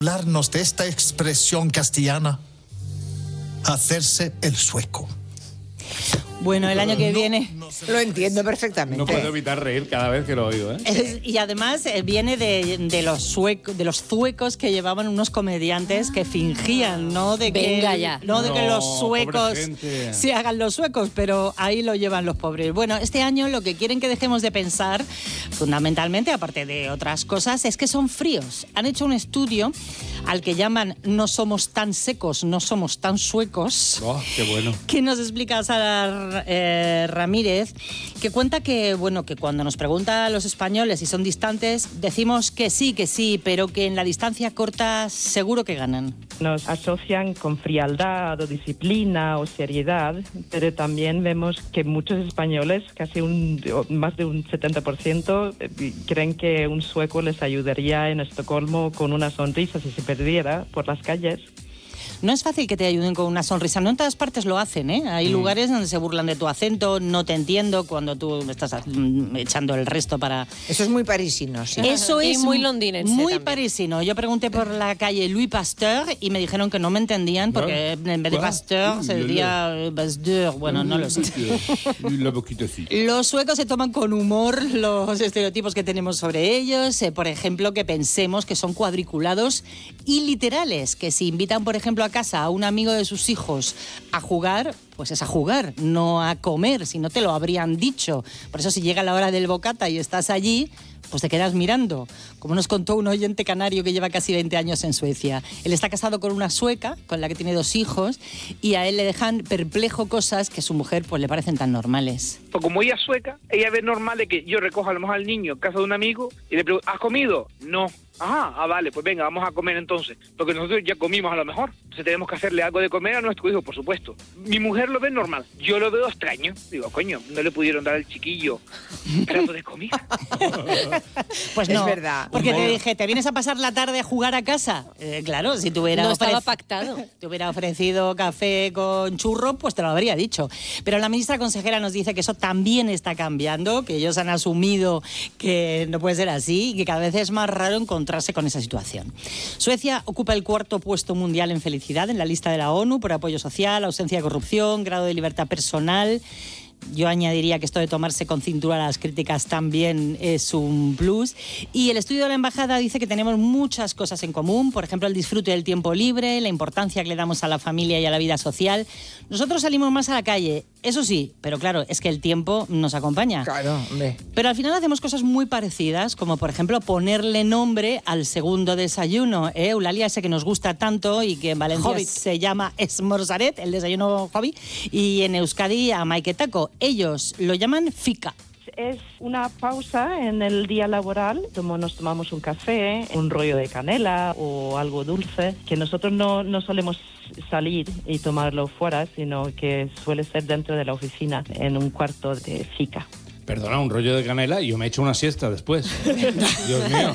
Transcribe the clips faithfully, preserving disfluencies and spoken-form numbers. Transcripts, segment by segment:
hablarnos de esta expresión castellana, hacerse el sueco. Bueno, el año que viene... Lo entiendo perfectamente. No puedo evitar reír cada vez que lo oigo, ¿eh? Es, y además eh, viene de, de, los sueco, de los zuecos que llevaban unos comediantes que fingían, ¿no? De que, Venga ya. No de No, que los suecos pobre se hagan los suecos, pero ahí lo llevan los pobres. Bueno, este año lo que quieren que dejemos de pensar, fundamentalmente, aparte de otras cosas, es que son fríos. Han hecho un estudio al que llaman No somos tan secos, no somos tan suecos. Oh, qué bueno. Que nos explica Sara eh, Ramírez, que cuenta que, bueno, que cuando nos pregunta a los españoles si son distantes, decimos que sí, que sí, pero que en la distancia corta seguro que ganan. Nos asocian con frialdad o disciplina o seriedad, pero también vemos que muchos españoles, casi un, más de un setenta por ciento, creen que un sueco les ayudaría en Estocolmo con una sonrisa si se perdiera por las calles. No es fácil que te ayuden con una sonrisa. No en todas partes lo hacen, ¿eh? Hay mm. lugares donde se burlan de tu acento, no te entiendo cuando tú estás echando el resto para... Eso es muy parisino, sí. Eso y es muy londinense Muy también. parisino. Yo pregunté por la calle Louis Pasteur y me dijeron que no me entendían porque ¿no? en vez de Pasteur se decía Pasteur. Bueno, no lo sé. Los suecos se toman con humor los estereotipos que tenemos sobre ellos. Eh, por ejemplo, que pensemos que son cuadriculados y literales. Que si invitan, por ejemplo, a casa a un amigo de sus hijos a jugar, pues es a jugar, no a comer, si no te lo habrían dicho. Por eso si llega la hora del bocata y estás allí, pues te quedas mirando. Como nos contó un oyente canario que lleva casi veinte años en Suecia. Él está casado con una sueca, con la que tiene dos hijos, y a él le dejan perplejo cosas que a su mujer pues le parecen tan normales. Pues como ella es sueca, ella ve normal de que yo recojo a lo mejor al niño en casa de un amigo y le pregunto, ¿has comido? No. Ajá, ah, vale, pues venga, vamos a comer entonces. Porque nosotros ya comimos a lo mejor. Entonces tenemos que hacerle algo de comer a nuestro hijo, por supuesto. Mi mujer lo ve normal. Yo lo veo extraño. Digo, coño, no le pudieron dar al chiquillo plato de comida. Pues no, es verdad. Porque te dije, ¿te vienes a pasar la tarde a jugar a casa? Eh, claro, si te hubiera, no estaba ofrec- pactado. te hubiera ofrecido café con churro, pues te lo habría dicho. Pero la ministra consejera nos dice que eso también está cambiando, que ellos han asumido que no puede ser así y que cada vez es más raro encontrarse con esa situación. Suecia ocupa el cuarto puesto mundial en felicidad en la lista de la ONU por apoyo social, ausencia de corrupción, grado de libertad personal. Yo añadiría que esto de tomarse con cintura las críticas también es un plus. Y el estudio de la embajada dice que tenemos muchas cosas en común, por ejemplo, el disfrute del tiempo libre, la importancia que le damos a la familia y a la vida social. Nosotros salimos más a la calle, eso sí, pero claro, es que el tiempo nos acompaña. Claro, hombre. Pero al final hacemos cosas muy parecidas, como por ejemplo ponerle nombre al segundo desayuno, ¿eh? Eulalia, ese que nos gusta tanto y que en Valencia Hobbit. se llama esmorzaret, el desayuno hobby, y en Euskadi a maiketako. Ellos lo llaman fika. Es una pausa en el día laboral, como nos tomamos un café, un rollo de canela o algo dulce, que nosotros no, no solemos salir y tomarlo fuera, sino que suele ser dentro de la oficina, en un cuarto de fika. Perdona, un rollo de canela y yo me echo una siesta después. Dios mío.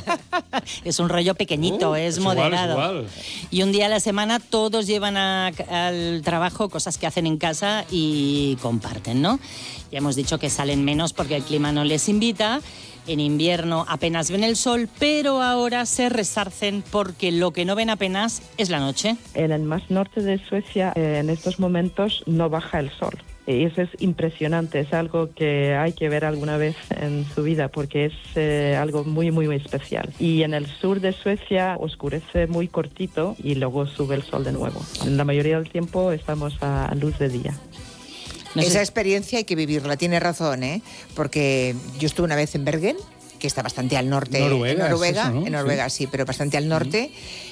Es un rollo pequeñito, Uh, es, es igual, moderado. es igual. Y un día a la semana todos llevan a- al trabajo cosas que hacen en casa y comparten, ¿no? Ya hemos dicho que salen menos porque el clima no les invita. En invierno apenas ven el sol, pero ahora se resarcen porque lo que no ven apenas es la noche. En el más norte de Suecia, eh, en estos momentos, no baja el sol. Y eso es impresionante, es algo que hay que ver alguna vez en su vida porque es eh, algo muy, muy, muy especial. Y en el sur de Suecia oscurece muy cortito y luego sube el sol de nuevo. En la mayoría del tiempo estamos a luz de día. No sé- Esa experiencia hay que vivirla, tiene razón, ¿eh? Porque yo estuve una vez en Bergen, que está bastante al norte. Noruega, en Noruega, es eso, ¿no? en Noruega sí. sí, pero bastante al norte.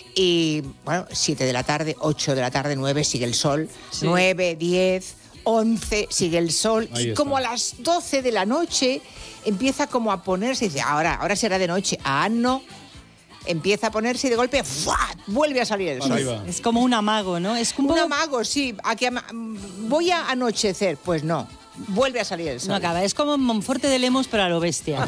Y bueno, siete de la tarde, ocho de la tarde, nueve sigue el sol, Sí. nueve, diez, once sigue el sol. Ahí Y está. como a las doce de la noche empieza como a ponerse, y dice, ahora, ahora será de noche. Ah, no. Empieza a ponerse y de golpe ¡fua! Vuelve a salir el sol. Ahí va. Es como un amago, ¿no? Es como Un amago, sí. A que ama- voy a anochecer. Pues no. vuelve a salir el sol. No acaba, es como Monforte de Lemos, pero a lo bestia.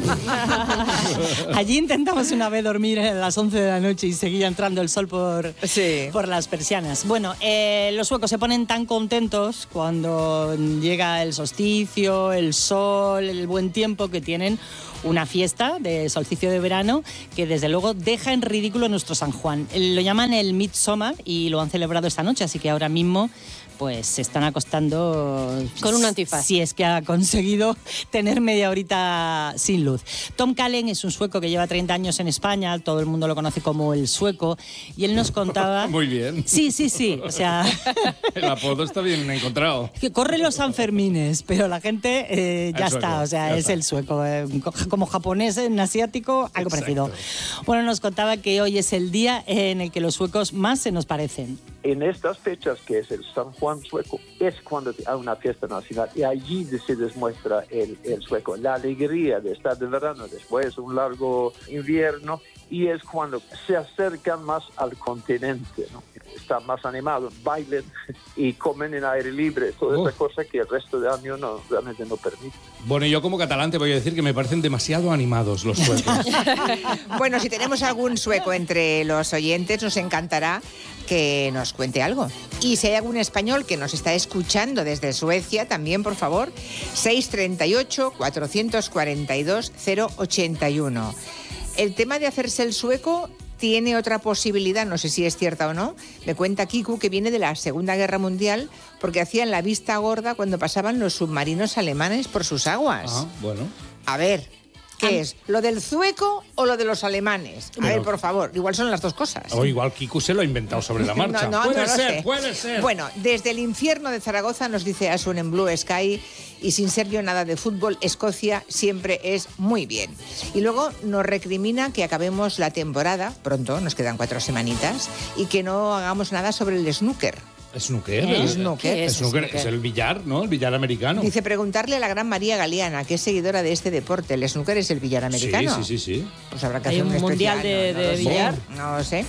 Allí intentamos una vez dormir a las once de la noche y seguía entrando el sol por, sí. por las persianas. Bueno, eh, los suecos se ponen tan contentos cuando llega el solsticio, el sol, el buen tiempo, que tienen una fiesta de solsticio de verano que desde luego deja en ridículo nuestro San Juan. Lo llaman el Midsommar y lo han celebrado esta noche, así que ahora mismo pues se están acostando con un antifaz. Si es que ha conseguido tener media horita sin luz. Tom Kallen es un sueco que lleva treinta años en España, todo el mundo lo conoce como el sueco, y él nos contaba... Muy bien. Sí, sí, sí, o sea... El apodo está bien encontrado. Que corre los Sanfermines, pero la gente eh, ya sueco, está, o sea, ya es está. el sueco. Eh, como japonés en asiático, algo parecido. Bueno, nos contaba que hoy es el día en el que los suecos más se nos parecen. En estas fechas, que es el San Juan sueco, es cuando hay una fiesta nacional y allí se demuestra el, el sueco, la alegría de estar de verano después de un largo invierno, y es cuando se acercan más al continente, ¿no? Están más animados, bailan y comen en aire libre, toda Oh. esa cosa que el resto del año no, realmente no permite. Bueno, y yo como catalán te voy a decir que me parecen demasiado animados los suecos. Bueno, si tenemos algún sueco entre los oyentes, nos encantará que nos cuente algo. Y si hay algún español que nos está escuchando desde Suecia, también, por favor, seis treinta y ocho, cuatrocientos cuarenta y dos, cero ochenta y uno. El tema de hacerse el sueco tiene otra posibilidad, no sé si es cierta o no. Me cuenta Kiku que viene de la Segunda Guerra Mundial porque hacían la vista gorda cuando pasaban los submarinos alemanes por sus aguas. Ah, bueno. A ver, ¿qué es? ¿Lo del sueco o lo de los alemanes? A Pero- ver, por favor, igual son las dos cosas. O igual Kiku se lo ha inventado sobre la marcha. No, no, puede no lo ser, sé. puede ser. Bueno, desde el infierno de Zaragoza nos dice Asun en Blue Sky, y sin ser yo nada de fútbol, Escocia siempre es muy bien. Y luego nos recrimina que acabemos la temporada, pronto, nos quedan cuatro semanitas, y que no hagamos nada sobre el snooker. ¿Snooker? ¿Eh? El- Snooker. el ¿Qué es snooker snooker? es el billar, ¿no? El billar americano. Dice, preguntarle a la gran María Galeana, que es seguidora de este deporte. ¿El snooker es el billar americano? Sí, sí, sí, sí. Pues habrá que Hay hacer un un mundial especial, de- no, no de lo sé, billar. No lo sé.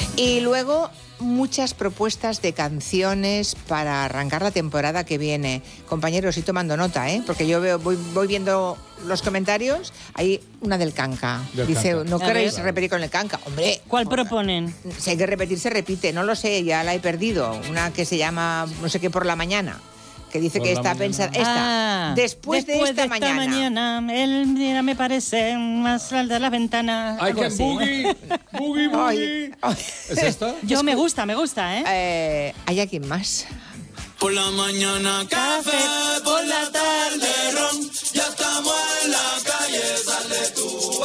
Y luego muchas propuestas de canciones para arrancar la temporada que viene. Compañeros, y tomando nota, ¿eh? Porque yo veo, voy, voy viendo los comentarios. Hay una del Canca. Del Dice, Canca. ¿no A queréis ver. repetir con el Canca? Hombre, ¿Cuál proponen? si hay que repetir, se repite. No lo sé, ya la he perdido. Una que se llama, no sé qué, por la mañana. Que dice Por que la está mañana. pensada. Esta. Ah, después, de esta, mañana. mañana, el día me parece más alta de la ventana. I algo can así. boogie, boogie, boogie. Ay, ¿Es esta? Yo me gusta, me gusta, ¿eh? Eh, ¿Hay alguien más? Por la mañana café, por la tarde ron, ya estamos en la calle, sal de tu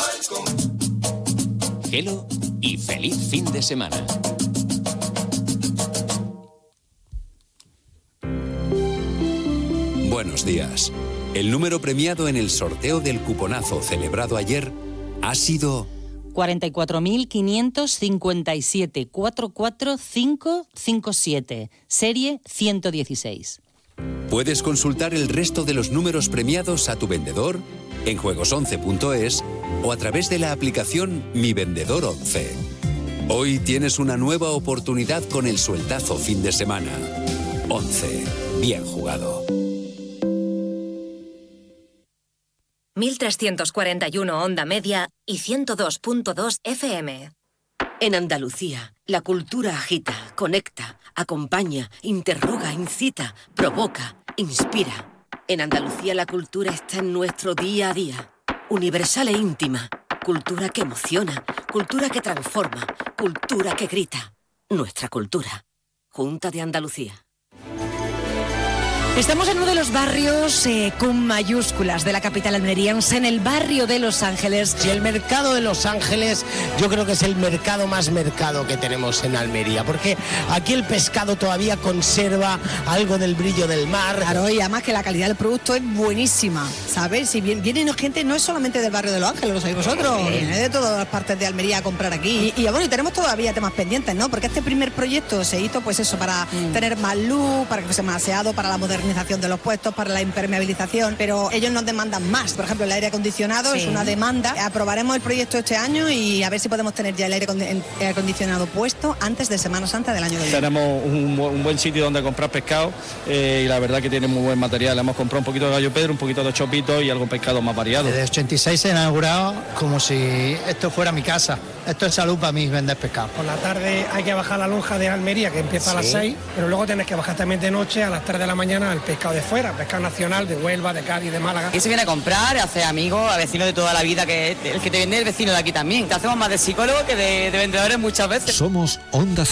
balcón. Hello y feliz fin de semana. Buenos días. El número premiado en el sorteo del cuponazo celebrado ayer ha sido cuarenta y cuatro mil quinientos cincuenta y siete, cuatro cuatro cinco cinco siete, serie ciento dieciséis. Puedes consultar el resto de los números premiados a tu vendedor en juegos once punto es o a través de la aplicación Mi Vendedor once. Hoy tienes una nueva oportunidad con el sueldazo fin de semana. once. Bien jugado. mil trescientos cuarenta y uno onda media y ciento dos punto dos F M. En Andalucía, la cultura agita, conecta, acompaña, interroga, incita, provoca, inspira. En Andalucía la cultura está en nuestro día a día. Universal e íntima. Cultura que emociona, cultura que transforma, cultura que grita. Nuestra cultura. Junta de Andalucía. Estamos en uno de los barrios eh, con mayúsculas de la capital almeriense, en el barrio de Los Ángeles. Y el mercado de Los Ángeles yo creo que es el mercado más mercado que tenemos en Almería, porque aquí el pescado todavía conserva algo del brillo del mar. Claro, y además que la calidad del producto es buenísima. ¿sabes? Si viene, viene gente, no es solamente del barrio de Los Ángeles, lo sabéis vosotros, viene de todas las partes de Almería a comprar aquí. Y, y bueno, y tenemos todavía temas pendientes, ¿no? Porque este primer proyecto se hizo, pues eso, para mm. tener más luz, para que fuese más aseado, para la modernización de los puestos, para la impermeabilización, pero ellos nos demandan más. Por ejemplo, el aire acondicionado sí. es una demanda. Aprobaremos el proyecto este año y a ver si podemos tener ya el aire acondicionado puesto antes de Semana Santa del año que viene. Tenemos un, un buen sitio donde comprar pescado eh, y la verdad que tiene muy buen material. Hemos comprado un poquito de gallo pedro, un poquito de chopito y algún pescado más variado. Desde ochenta y seis se ha inaugurado como si esto fuera mi casa. Esto es salud para mí, vender pescado. Por la tarde hay que bajar la lonja de Almería, que empieza ¿Sí? a las seis, pero luego tienes que bajar también de noche a las tres de la mañana el pescado de fuera, pescado nacional de Huelva, de Cádiz, de Málaga. Aquí se viene a comprar, a hacer amigos, a vecinos de toda la vida, que el que te vende el vecino de aquí también. Te hacemos más de psicólogo que de, de vendedores muchas veces. Somos Onda